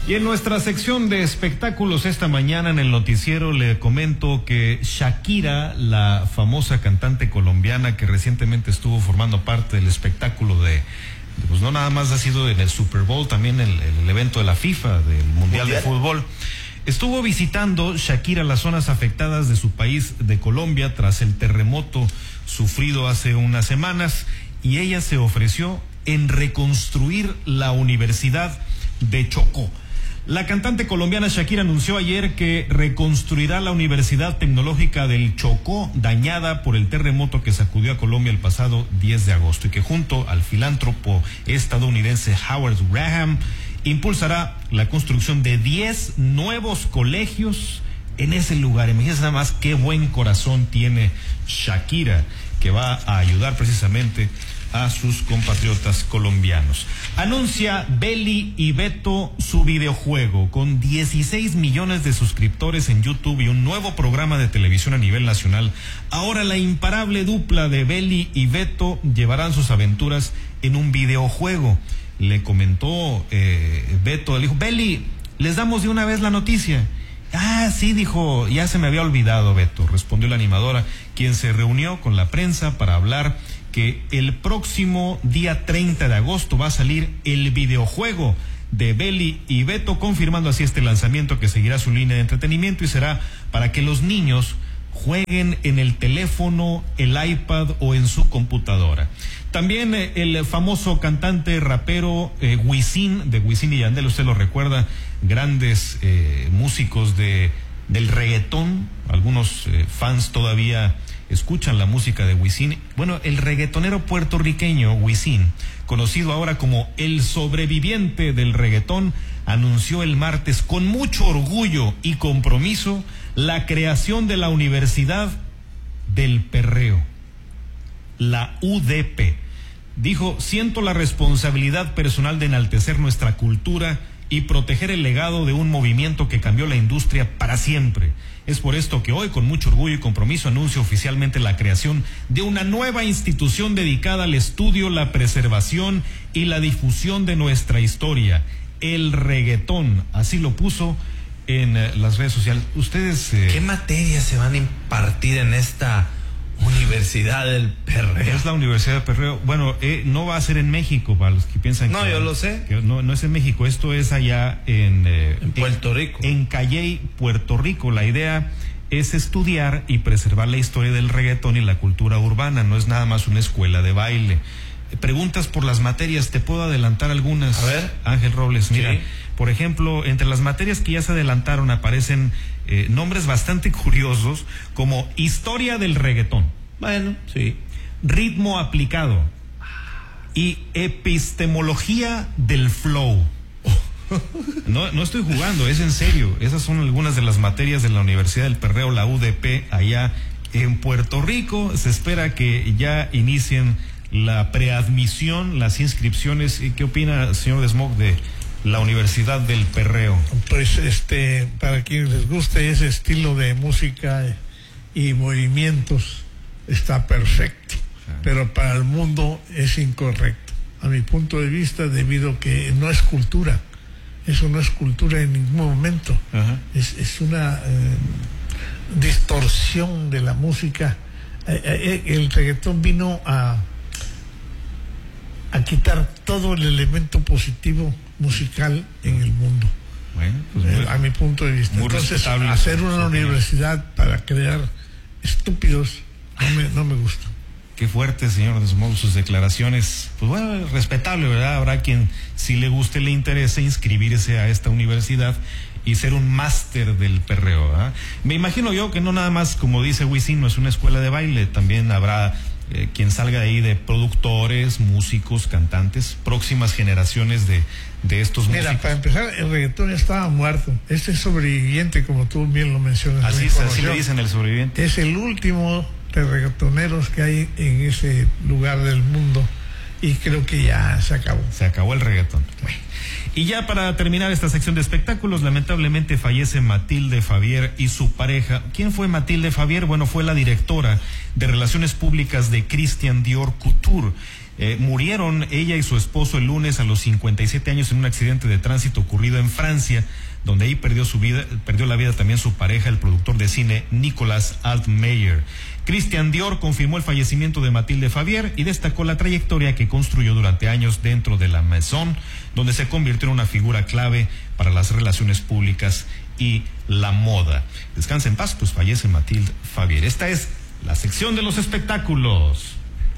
Y en nuestra sección de espectáculos esta mañana en el noticiero le comento que Shakira, la famosa cantante colombiana que recientemente estuvo formando parte del espectáculo pues no nada más ha sido en el Super Bowl, también el evento de la FIFA, del Mundial de Fútbol. Estuvo visitando Shakira las zonas afectadas de su país, de Colombia, tras el terremoto sufrido hace unas semanas, y ella se ofreció en reconstruir la Universidad de Chocó. La cantante colombiana Shakira anunció ayer que reconstruirá la Universidad Tecnológica del Chocó, dañada por el terremoto que sacudió a Colombia el pasado 10 de agosto, y que junto al filántropo estadounidense Howard Graham impulsará la construcción de 10 nuevos colegios en ese lugar. Imagínense nada más qué buen corazón tiene Shakira, que va a ayudar precisamente a sus compatriotas colombianos. Anuncia Belly y Beto su videojuego con 16 millones de suscriptores en YouTube y un nuevo programa de televisión a nivel nacional. Ahora la imparable dupla de Belly y Beto llevarán sus aventuras en un videojuego. Le comentó Beto, le dijo: Belly, les damos de una vez la noticia. Ah, sí, dijo, ya se me había olvidado, Beto, respondió la animadora, quien se reunió con la prensa para hablar que el próximo día 30 de agosto va a salir el videojuego de Belly y Beto, confirmando así este lanzamiento que seguirá su línea de entretenimiento y será para que los niños jueguen en el teléfono, el iPad o en su computadora. También el famoso cantante rapero Wisin, de Wisin y Yandel, usted lo recuerda, grandes músicos del reggaetón, algunos fans todavía escuchan la música de Wisin. Bueno, el reggaetonero puertorriqueño Wisin, conocido ahora como el sobreviviente del reggaetón, anunció el martes con mucho orgullo y compromiso la creación de la Universidad del Perreo, la UDP. Dijo: siento la responsabilidad personal de enaltecer nuestra cultura y proteger el legado de un movimiento que cambió la industria para siempre. Es por esto que hoy, con mucho orgullo y compromiso, anuncio oficialmente la creación de una nueva institución dedicada al estudio, la preservación y la difusión de nuestra historia, el reggaetón. Así lo puso en las redes sociales. Ustedes... ¿Qué materias se van a impartir en esta Universidad del Perreo? Es la Universidad del Perreo. Bueno, no va a ser en México, para los que piensan no, que... yo lo sé. Que no es en México, esto es allá en Puerto Rico. En Calley, Puerto Rico. La idea es estudiar y preservar la historia del reggaetón y la cultura urbana. No es nada más una escuela de baile. Preguntas por las materias, te puedo adelantar algunas. A ver. Ángel Robles, mira. Sí. Por ejemplo, entre las materias que ya se adelantaron aparecen nombres bastante curiosos, como historia del reggaetón. Bueno, sí. Ritmo aplicado y epistemología del flow. No estoy jugando, es en serio. Esas son algunas de las materias de la Universidad del Perreo, la UDP, allá en Puerto Rico. Se espera que ya inicien la preadmisión, las inscripciones. ¿Qué opina, señor Desmog, de la Universidad del Perreo? Pues para quienes les guste ese estilo de música y movimientos está perfecto, pero para el mundo es incorrecto, a mi punto de vista, debido a que no es cultura. Eso no es cultura en ningún momento. Es una distorsión de la música. El reggaetón vino a quitar todo el elemento positivo musical en el mundo. Bueno, pues a mi punto de vista. Entonces, hacer una universidad para crear estúpidos no me gusta. Qué fuerte, señor Desmond, sus declaraciones. Pues bueno, respetable, ¿verdad? Habrá quien, si le guste, le interese inscribirse a esta universidad y ser un máster del perreo, ¿verdad? Me imagino yo que no nada más, como dice Wisin, no es una escuela de baile, también habrá quien salga de ahí de productores, músicos, cantantes, próximas generaciones de estos músicos. Mira, para empezar, el reggaetón estaba muerto. Este es sobreviviente, como tú bien lo mencionas. Así le dicen, el sobreviviente. Es el último de reggaetoneros que hay en ese lugar del mundo y creo que ya se acabó. Se acabó el reggaetón. Bueno. Y ya para terminar esta sección de espectáculos, lamentablemente fallece Matilde Favier y su pareja. ¿Quién fue Matilde Favier? Bueno, fue la directora de Relaciones Públicas de Christian Dior Couture. Murieron ella y su esposo el lunes a los 57 años en un accidente de tránsito ocurrido en Francia, donde ahí perdió la vida también su pareja, el productor de cine Nicolas Altmeyer. Christian Dior confirmó el fallecimiento de Mathilde Favier y destacó la trayectoria que construyó durante años dentro de la Maison, donde se convirtió en una figura clave para las relaciones públicas y la moda. Descansa en paz, pues fallece Mathilde Favier. Esta es la sección de los espectáculos.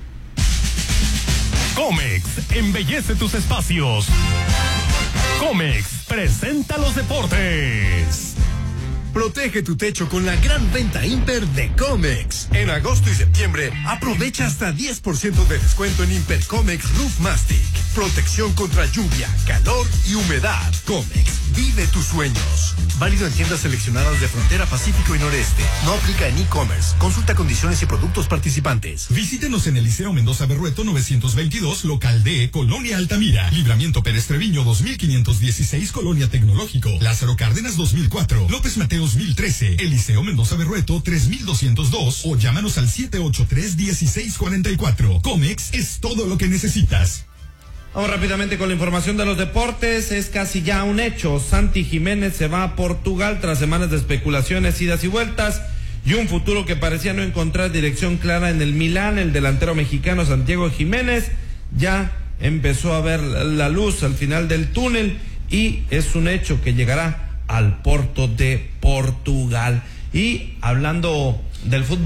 Comex embellece tus espacios. Comex presenta los deportes. Protege tu techo con la gran venta Imper de Comex. En agosto y septiembre, aprovecha hasta 10% de descuento en Imper Comex Roof Mastic. Protección contra lluvia, calor y humedad. Comex, vive tus sueños. Válido en tiendas seleccionadas de Frontera Pacífico y Noreste. No aplica en e-commerce. Consulta condiciones y productos participantes. Visítenos en el Liceo Mendoza Berrueto 922, local D, Colonia Altamira. Libramiento Pérez Treviño 2516, Colonia Tecnológico. Lázaro Cárdenas 2004. López Mateos 1013. Eliseo Mendoza Berrueto 3202 o llámanos al 783-1644. Comex es todo lo que necesitas. Vamos rápidamente con la información de los deportes. Es casi ya un hecho. Santi Jiménez se va a Portugal tras semanas de especulaciones, idas y vueltas y un futuro que parecía no encontrar dirección clara en el Milán. El delantero mexicano Santiago Jiménez ya empezó a ver la luz al final del túnel y es un hecho que llegará al Porto de Portugal. Y hablando del fútbol